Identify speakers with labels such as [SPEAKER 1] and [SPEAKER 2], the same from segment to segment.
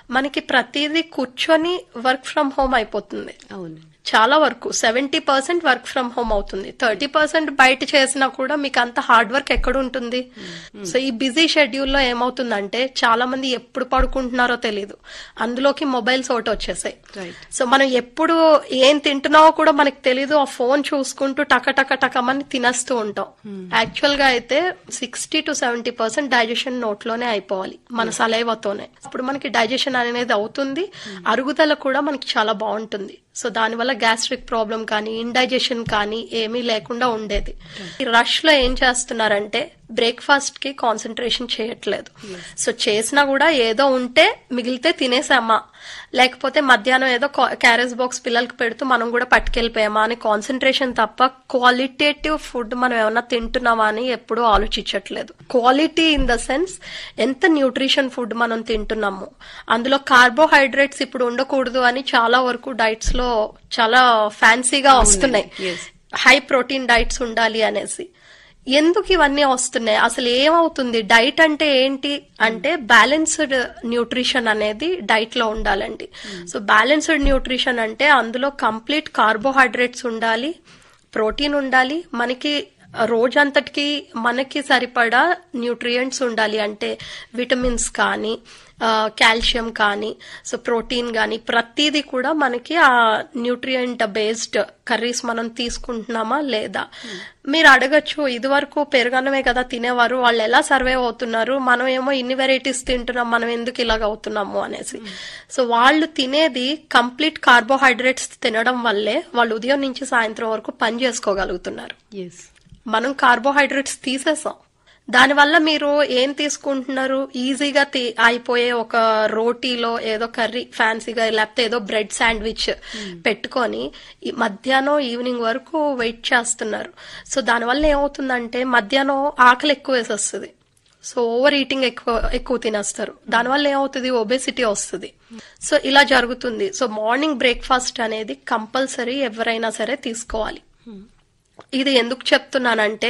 [SPEAKER 1] మనకి ప్రతిదీ కూర్చొని వర్క్ ఫ్రమ్ హోమ్ అయిపోతుంది.
[SPEAKER 2] అవును.
[SPEAKER 1] చాలా వరకు 70% వర్క్ ఫ్రమ్ హోమ్ అవుతుంది. 30% బయట చేసినా కూడా మీకు అంత హార్డ్ వర్క్ ఎక్కడ ఉంటుంది? సో ఈ బిజీ షెడ్యూల్లో ఏమవుతుందంటే చాలా మంది ఎప్పుడు పడుకుంటున్నారో తెలియదు, అందులోకి మొబైల్స్ ఒకటి వచ్చేసాయి. సో మనం ఎప్పుడు ఏం తింటున్నావో కూడా మనకి తెలీదు, ఆ ఫోన్ చూసుకుంటూ టకమని తినేస్తూ ఉంటాం. యాక్చువల్ గా అయితే 60-70% డైజెషన్ నోట్లోనే అయిపోవాలి, మన సలైవతోనే. అప్పుడు మనకి డైజెషన్ అనేది అవుతుంది, అరుగుదల కూడా మనకి చాలా బాగుంటుంది. సో దానివల్ల గ్యాస్ట్రిక్ ప్రాబ్లం కానీ ఇండైజెషన్ కానీ ఏమీ లేకుండా ఉండేది. ఈ రష్ లో ఏం చేస్తున్నారంటే బ్రేక్ఫాస్ట్ కి కాన్సన్ట్రేషన్ చేయట్లేదు. సో చేసినా కూడా ఏదో ఉంటే మిగిలితే తినేసామా, లేకపోతే మధ్యాహ్నం ఏదో క్యారేజ్ బాక్స్ పిల్లలకి పెడుతూ మనం కూడా పట్టుకెళ్ళిపోయామా అని కాన్సన్ట్రేషన్ తప్ప క్వాలిటేటివ్ ఫుడ్ మనం ఏమన్నా తింటున్నామా అని ఎప్పుడూ ఆలోచించట్లేదు. క్వాలిటీ ఇన్ ద సెన్స్ ఎంత న్యూట్రిషన్ ఫుడ్ మనం తింటున్నాము, అందులో కార్బోహైడ్రేట్స్ ఇప్పుడు ఉండకూడదు అని చాలా వరకు డైట్స్ లో చాలా ఫ్యాన్సీగా వస్తున్నాయి. హై ప్రోటీన్ డైట్స్ ఉండాలి అనేసి. ఎందుకు ఇవన్నీ వస్తున్నాయి? అసలు ఏమవుతుంది? డైట్ అంటే ఏంటి అంటే బ్యాలెన్స్డ్ న్యూట్రిషన్ అనేది డైట్ లో ఉండాలండి. సో బ్యాలెన్స్డ్ న్యూట్రిషన్ అంటే అందులో కంప్లీట్ కార్బోహైడ్రేట్స్ ఉండాలి, ప్రోటీన్ ఉండాలి, మనకి రోజంతటికి మనకి సరిపడా న్యూట్రియంట్స్ ఉండాలి. అంటే విటమిన్స్ కానీ కాల్షియం కానీ సో ప్రోటీన్ కానీ ప్రతిదీ కూడా మనకి ఆ న్యూట్రియంట్ బేస్డ్ కర్రీస్ మనం తీసుకుంటున్నామా లేదా. మీరు అడగచ్చు, ఇది వరకు పెరుగన్నమే కదా తినేవారు, వాళ్ళు ఎలా సర్వైవ్ అవుతున్నారు, మనం ఏమో ఇన్ని వెరైటీస్ తింటున్నాం, మనం ఎందుకు ఇలాగ అవుతున్నాము అనేసి. సో వాళ్ళు తినేది కంప్లీట్ కార్బోహైడ్రేట్స్ తినడం వల్లే వాళ్ళు ఉదయం నుంచి సాయంత్రం వరకు పని చేసుకోగలుగుతున్నారు. మనం కార్బోహైడ్రేట్స్ తీసేసాం. దానివల్ల మీరు ఏం తీసుకుంటున్నారు? ఈజీగా అయిపోయే ఒక రోటీలో ఏదో కర్రీ ఫ్యాన్సీగా, లేకపోతే ఏదో బ్రెడ్ శాండ్విచ్ పెట్టుకొని మధ్యాహ్నం ఈవినింగ్ వరకు వెయిట్ చేస్తున్నారు. సో దానివల్ల ఏమవుతుందంటే మధ్యాహ్నం ఆకలి ఎక్కువ వేసేస్తుంది. సో ఓవర్ ఈటింగ్ ఎక్కువ తినేస్తారు. దానివల్ల ఏమవుతుంది? ఒబేసిటీ వస్తుంది. సో ఇలా జరుగుతుంది. సో మార్నింగ్ బ్రేక్ఫాస్ట్ అనేది కంపల్సరీ ఎవరైనా సరే తీసుకోవాలి. ఇది ఎందుకు చెప్తున్నానంటే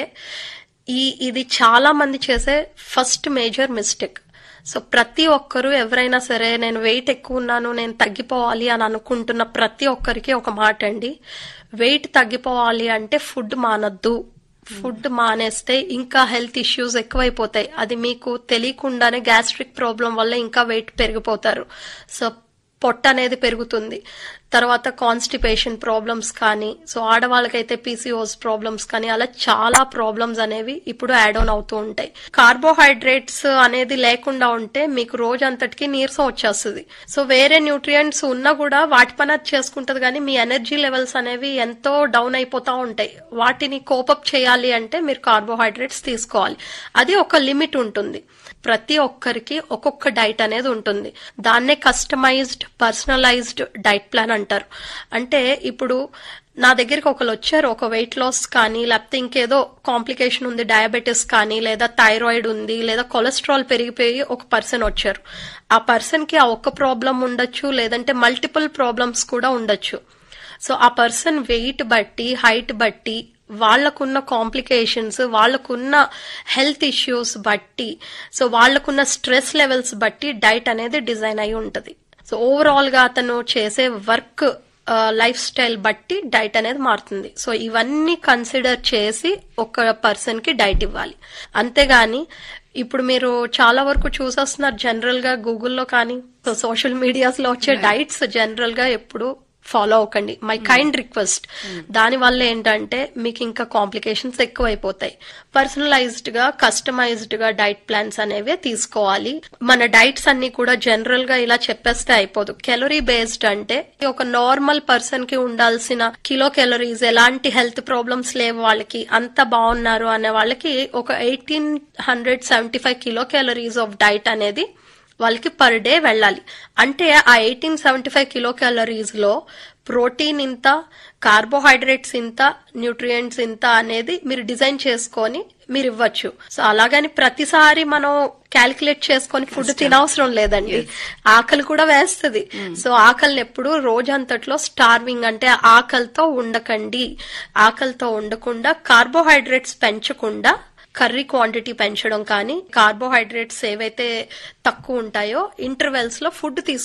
[SPEAKER 1] ఇది చాలా మంది చేసే ఫస్ట్ మేజర్ మిస్టేక్. సో ప్రతి ఒక్కరు ఎవరైనా సరే నేను వెయిట్ ఎక్కువ ఉన్నాను, నేను తగ్గిపోవాలి అని అనుకుంటున్న ప్రతి ఒక్కరికి ఒక మాట అండి, వెయిట్ తగ్గిపోవాలి అంటే ఫుడ్ మానద్దు. ఫుడ్ మానేస్తే ఇంకా హెల్త్ ఇష్యూస్ ఎక్కువైపోతాయి. అది మీకు తెలియకుండానే గ్యాస్ట్రిక్ ప్రాబ్లం వల్ల ఇంకా వెయిట్ పెరిగిపోతారు. సో పొట్ట అనేది పెరుగుతుంది. తర్వాత కాన్స్టిపేషన్ ప్రాబ్లమ్స్ కానీ, సో ఆడవాళ్ళకైతే పీసీఓస్ ప్రాబ్లమ్స్ కానీ, అలా చాలా ప్రాబ్లమ్స్ అనేవి ఇప్పుడు యాడ్ ఆన్ అవుతూ ఉంటాయి. కార్బోహైడ్రేట్స్ అనేది లేకుండా ఉంటే మీకు రోజంతటికి నీరసం వచ్చేస్తుంది. సో వేరే న్యూట్రియంట్స్ ఉన్నా కూడా వాటి పని అది చేసుకుంటది, కానీ మీ ఎనర్జీ లెవెల్స్ అనేవి ఎంతో డౌన్ అయిపోతా ఉంటాయి. వాటిని కోపప్ చేయాలి అంటే మీరు కార్బోహైడ్రేట్స్ తీసుకోవాలి. అది ఒక లిమిట్ ఉంటుంది. ప్రతి ఒక్కరికి ఒక్కొక్క డైట్ అనేది ఉంటుంది. దాన్నే కస్టమైజ్డ్ పర్సనలైజ్డ్ డైట్ ప్లాన్ అంటారు. అంటే ఇప్పుడు నా దగ్గరికి ఒకరు వచ్చారు, ఒక వెయిట్ లాస్ కానీ లేకపోతే ఇంకేదో కాంప్లికేషన్ ఉంది, డయాబెటీస్ కానీ లేదా థైరాయిడ్ ఉంది లేదా కొలెస్ట్రాల్ పెరిగిపోయి ఒక పర్సన్ వచ్చారు. ఆ పర్సన్ కి ఆ ఒక్క ప్రాబ్లం ఉండొచ్చు, లేదంటే మల్టిపుల్ ప్రాబ్లమ్స్ కూడా ఉండొచ్చు. సో ఆ పర్సన్ వెయిట్ బట్టి, హైట్ బట్టి, వాళ్లకున్న కాంప్లికేషన్స్, వాళ్లకున్న హెల్త్ ఇష్యూస్ బట్టి, సో వాళ్లకున్న స్ట్రెస్ లెవెల్స్ బట్టి డైట్ అనేది డిజైన్ అయి ఉంటది. సో ఓవరాల్ గా అతను చేసే వర్క్ లైఫ్ స్టైల్ బట్టి డైట్ అనేది మారుతుంది. సో ఇవన్నీ కన్సిడర్ చేసి ఒక పర్సన్ కి డైట్ ఇవ్వాలి. అంతేగాని ఇప్పుడు మీరు చాలా వరకు చూసేస్తున్నారు జనరల్ గా గూగుల్లో కానీ సోషల్ మీడియాస్ లో వచ్చే డైట్స్ జనరల్ గా ఎప్పుడు ఫాలో అవ్వకండి. My kind request. దాని వల్ల ఏంటంటే మీకు ఇంకా కాంప్లికేషన్స్ ఎక్కువైపోతాయి. పర్సనలైజ్డ్ గా కస్టమైజ్డ్ గా డైట్ ప్లాన్స్ అనేవి తీసుకోవాలి. మన డైట్స్ అన్ని కూడా జనరల్ గా ఇలా చెప్పేస్తే అయిపోదు. క్యాలరీ బేస్డ్ అంటే ఒక నార్మల్ పర్సన్ కి ఉండాల్సిన కిలో క్యాలరీస్, ఎలాంటి హెల్త్ ప్రాబ్లమ్స్ లేవు వాళ్ళకి, అంత బాగున్నారు అనే వాళ్ళకి ఒక 1875 కిలో క్యాలరీస్ ఆఫ్ డైట్ అనేది వాళ్ళకి పర్ డే వెళ్ళాలి. అంటే ఆ 1875 కిలో క్యాలరీస్ లో ప్రోటీన్ ఇంత, కార్బోహైడ్రేట్స్ ఇంత, న్యూట్రియంట్స్ ఇంత అనేది మీరు డిజైన్ చేసుకొని మీరు ఇవ్వచ్చు. సో అలాగని ప్రతిసారి మనం క్యాలిక్యులేట్ చేసుకొని ఫుడ్ తినవసరం లేదండి. ఆకలి కూడా వేస్తుంది. సో ఆకలిని ఎప్పుడు రోజంతట్లో స్టార్వింగ్ అంటే ఆకలితో ఉండకండి. ఆకలితో ఉండకుండా కార్బోహైడ్రేట్స్ పెంచకుండా కర్రీ క్వాంటిటీ పెంచడం కానీ, కార్బోహైడ్రేట్స్ ఏవైతే తక్కువ ఉంటాయో ఇంటర్వెల్స్ లో ఫుడ్